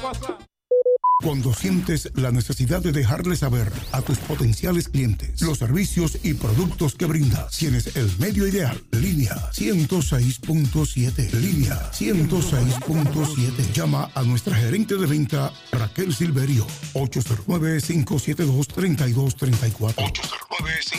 Cuando sientes la necesidad de dejarle saber a tus potenciales clientes los servicios y productos que brindas, tienes el medio ideal. Línea 106.7. Línea 106.7. Llama a nuestra gerente de venta, Raquel Silverio, 809-572-3234.